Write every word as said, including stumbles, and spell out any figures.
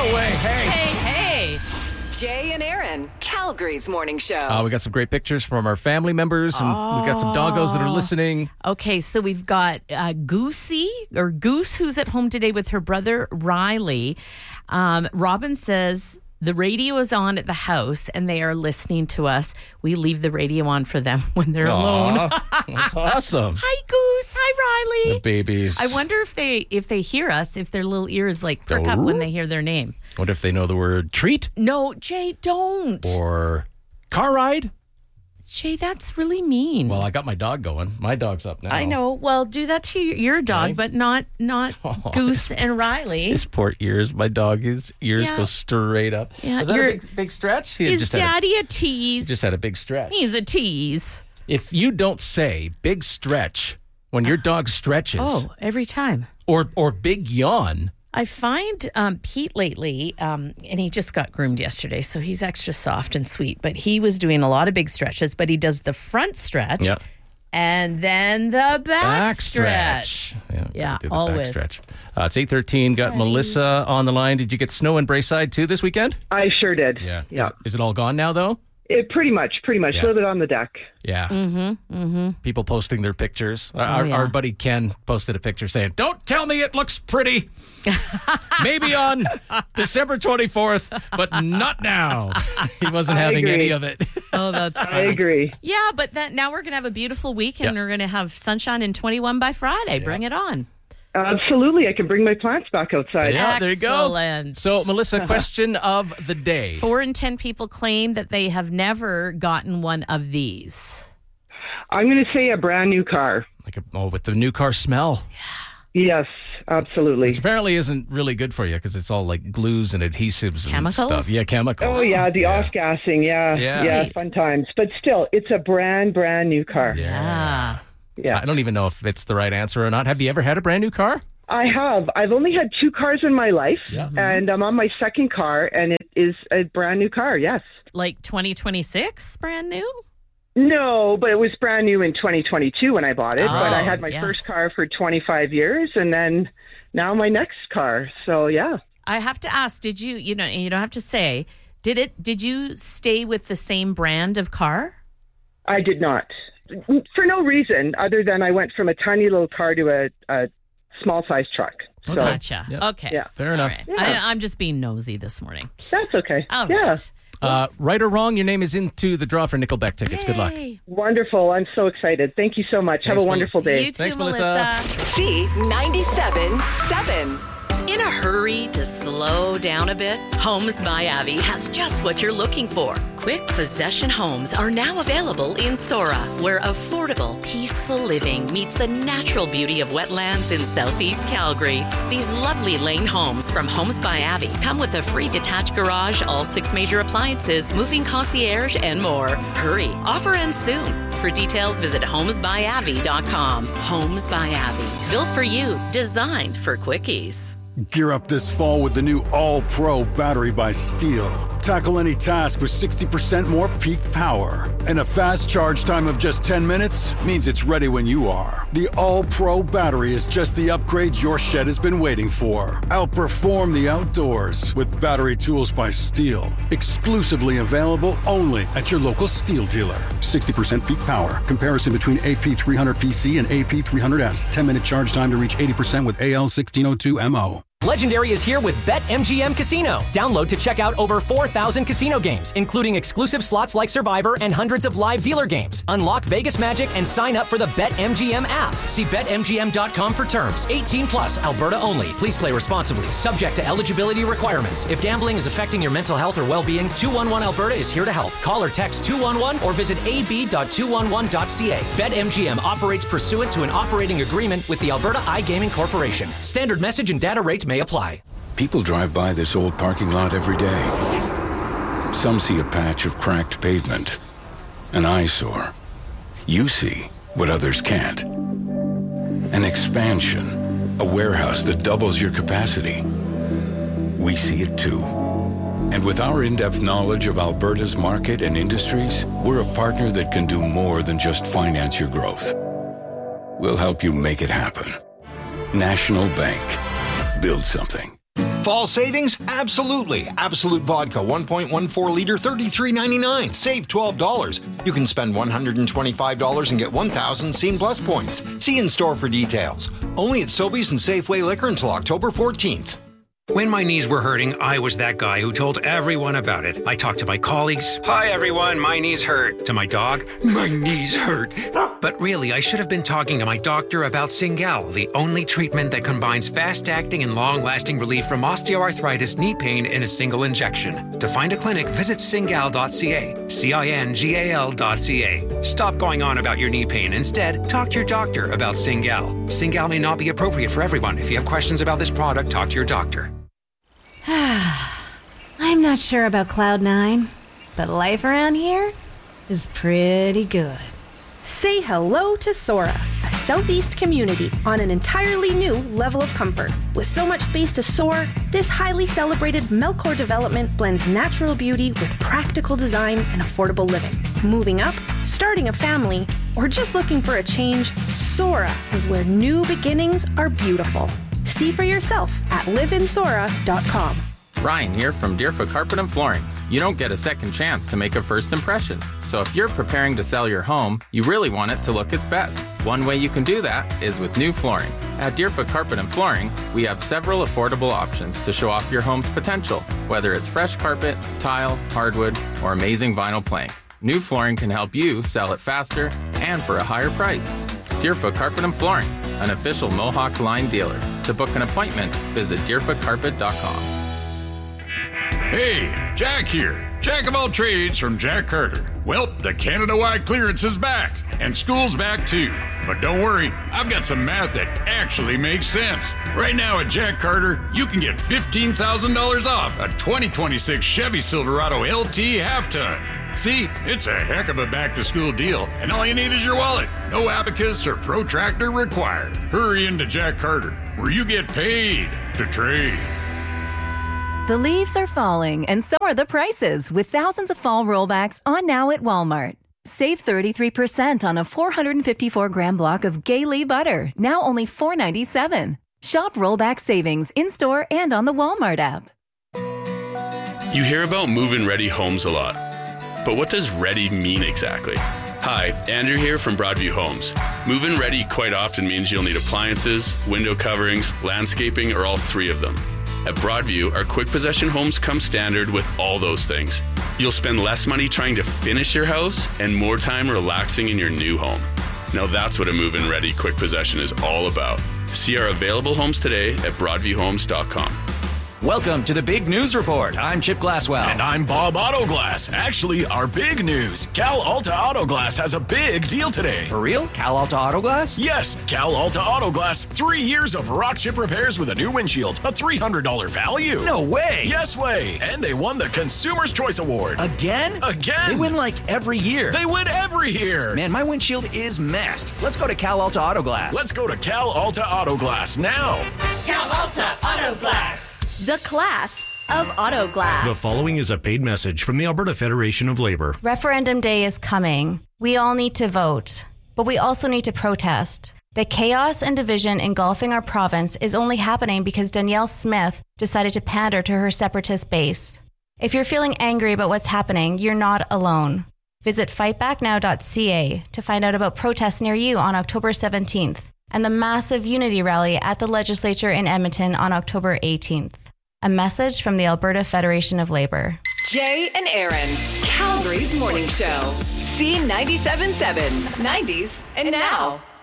way. Hey. Hey, hey. Jay and Aaron, Calgary's morning show. Uh, we got some great pictures from our family members, and oh. we got some doggos that are listening. Okay, so we've got uh, Goosey, or Goose, who's at home today with her brother, Riley. Um, Robin says the radio is on at the house, and they are listening to us. We leave the radio on for them when they're Aww, alone. That's awesome. Hi, Goose. Hi, Riley. The babies. I wonder if they if they hear us, if their little ears like perk oh. up when they hear their name. What if they know the word treat? No, Jay, don't. Or car ride? Jay, that's really mean. Well, I got my dog going. My dog's up now. I know. Well, do that to your dog, okay. but not not oh, Goose and Riley. His poor ears. My dog, his ears yeah. go straight up. Yeah, Was that a big, big stretch? He is just daddy a, a tease? He just had a big stretch. He's a tease. If you don't say big stretch when your dog stretches. Oh, every time. Or, or big yawn. I find um, Pete lately, um, and he just got groomed yesterday, so he's extra soft and sweet, but he was doing a lot of big stretches, but he does the front stretch yep. and then the back, back stretch. stretch. Yeah, yeah do the always. Back stretch. Uh, it's eight thirteen. Got Hi. Melissa on the line. Did you get snow in Braeside too this weekend? I sure did. Yeah. yeah. Is, is it all gone now, though? It pretty much, pretty much. Yeah. A little bit on the deck. Yeah. Mm-hmm, mm-hmm. People posting their pictures. Oh, our, yeah. our buddy Ken posted a picture saying, "Don't tell me it looks pretty. Maybe on December twenty-fourth, but not now." He wasn't having agree. any of it. Oh, that's funny. I agree. Yeah, but that now we're going to have a beautiful weekend. Yep. We're going to have sunshine in twenty-one by Friday. Yep. Bring it on. Absolutely. I can bring my plants back outside. Yeah, there you go. Excellent. So, Melissa, question of the day. Four in ten people claim that they have never gotten one of these. I'm going to say a brand new car. Like a, oh, with the new car smell. Yeah. Yes, absolutely. Which apparently isn't really good for you because it's all like glues and adhesives chemicals? and stuff. Yeah, chemicals. Oh, yeah, the yeah. off-gassing. Yeah. Yeah. yeah, fun times. But still, it's a brand, brand new car. Yeah. Yeah. I don't even know if it's the right answer or not. Have you ever had a brand new car? I have. I've only had two cars in my life, yeah. and I'm on my second car, and it is a brand new car, yes. Like twenty twenty-six, brand new? No, but it was brand new in twenty twenty-two when I bought it, oh, but I had my yes. first car for twenty-five years, and then now my next car, so yeah. I have to ask, did you, you know, and you don't have to say, did it? Did you stay with the same brand of car? I did not. For no reason other than I went from a tiny little car to a, a small-sized truck. So, okay. Gotcha. Yep. Okay. Yeah. Fair enough. Right. Yeah. I, I'm just being nosy this morning. That's okay. All yeah. right. Uh, right or wrong, your name is into the draw for Nickelback tickets. Yay. Good luck. Wonderful. I'm so excited. Thank you so much. Thanks, Have a wonderful Melissa. day. You too, Thanks, Melissa. Melissa. C ninety-seven seven. In a hurry to slow down a bit? Homes by Abbey has just what you're looking for. Quick possession homes are now available in Sora, where affordable, peaceful living meets the natural beauty of wetlands in southeast Calgary. These lovely lane homes from Homes by Abbey come with a free detached garage, all six major appliances, moving concierge, and more. Hurry, offer ends soon. For details, visit homes by abbey dot com. Homes by Abbey, built for you, designed for quickies. Gear up this fall with the new All-Pro battery by Steel. Tackle any task with sixty percent more peak power. And a fast charge time of just ten minutes means it's ready when you are. The All-Pro battery is just the upgrade your shed has been waiting for. Outperform the outdoors with battery tools by Steel. Exclusively available only at your local Steel dealer. sixty percent peak power. Comparison between A P three hundred P C and A P three hundred S. ten minute charge time to reach eighty percent with A L sixteen oh two M O. Legendary is here with BetMGM Casino. Download to check out over four thousand casino games, including exclusive slots like Survivor and hundreds of live dealer games. Unlock Vegas Magic and sign up for the BetMGM app. See Bet M G M dot com for terms. eighteen plus, Alberta only. Please play responsibly. Subject to eligibility requirements. If gambling is affecting your mental health or well-being, two one one Alberta is here to help. Call or text two one one or visit a b dot two one one dot c a. BetMGM operates pursuant to an operating agreement with the Alberta iGaming Corporation. Standard message and data rates may apply. People drive by this old parking lot every day. Some see a patch of cracked pavement, an eyesore. You see what others can't. An expansion, a warehouse that doubles your capacity. We see it too. And with our in-depth knowledge of Alberta's market and industries, we're a partner that can do more than just finance your growth. We'll help you make it happen. National Bank. Build something. Fall savings? Absolutely. Absolute Vodka, one point one four liter, thirty-three ninety-nine. Save twelve dollars. You can spend one hundred twenty-five dollars and get one thousand Scene Plus points. See in store for details. Only at Sobeys and Safeway Liquor until October fourteenth. When my knees were hurting, I was that guy who told everyone about it. I talked to my colleagues. Hi, everyone. My knees hurt. To my dog. My knees hurt. But really, I should have been talking to my doctor about Cingal, the only treatment that combines fast-acting and long-lasting relief from osteoarthritis knee pain in a single injection. To find a clinic, visit cingal dot c a. C I N G A L dot C A. Stop going on about your knee pain. Instead, talk to your doctor about Cingal. Cingal may not be appropriate for everyone. If you have questions about this product, talk to your doctor. I'm not sure about Cloud nine, but life around here is pretty good. Say hello to Sora, a Southeast community on an entirely new level of comfort. With so much space to soar, this highly celebrated Melcor development blends natural beauty with practical design and affordable living. Moving up, starting a family, or just looking for a change, Sora is where new beginnings are beautiful. See for yourself at live in sora dot com. Ryan here from Deerfoot Carpet and Flooring. You don't get a second chance to make a first impression. So if you're preparing to sell your home, you really want it to look its best. One way you can do that is with new flooring. At Deerfoot Carpet and Flooring, we have several affordable options to show off your home's potential, whether it's fresh carpet, tile, hardwood, or amazing vinyl plank. New flooring can help you sell it faster and for a higher price. Deerfoot Carpet and Flooring, an official Mohawk Line dealer. To book an appointment, visit deerfoot carpet dot com. Hey, Jack here. Jack of all trades from Jack Carter. Well, the Canada-wide clearance is back, and school's back too. But don't worry, I've got some math that actually makes sense. Right now at Jack Carter, you can get fifteen thousand dollars off a twenty twenty-six Chevy Silverado L T half-ton. See, it's a heck of a back-to-school deal, and all you need is your wallet. No abacus or protractor required. Hurry into Jack Carter, where you get paid to trade. The leaves are falling, and so are the prices, with thousands of fall rollbacks on now at Walmart. Save thirty-three percent on a four hundred fifty-four gram block of Gaylee butter, now only four dollars and ninety-seven cents. Shop rollback savings in-store and on the Walmart app. You hear about move-in ready homes a lot. But what does ready mean exactly? Hi, Andrew here from Broadview Homes. Move-in ready quite often means you'll need appliances, window coverings, landscaping, or all three of them. At Broadview, our quick possession homes come standard with all those things. You'll spend less money trying to finish your house and more time relaxing in your new home. Now that's what a move-in ready quick possession is all about. See our available homes today at broadview homes dot com. Welcome to the Big News Report. I'm Chip Glasswell. And I'm Bob Autoglass. Actually, our big news. Cal Alta Autoglass has a big deal today. For real? Cal Alta Autoglass? Yes, Cal Alta Autoglass. Three years of rock chip repairs with a new windshield. A three hundred dollars value. No way. Yes way. And they won the Consumer's Choice Award. Again? Again. They win like every year. They win every year. Man, my windshield is messed. Let's go to Cal Alta Autoglass. Let's go to Cal Alta Autoglass now. Cal Alta Autoglass. The class of auto glass. The following is a paid message from the Alberta Federation of Labor. Referendum day is coming. We all need to vote, but we also need to protest. The chaos and division engulfing our province is only happening because Danielle Smith decided to pander to her separatist base. If you're feeling angry about what's happening, you're not alone. Visit fight back now dot c a to find out about protests near you on October seventeenth and the massive unity rally at the legislature in Edmonton on October eighteenth. A message from the Alberta Federation of Labor. Jay and Aaron, Calgary's morning show. C ninety-seven point seven, nineties and now.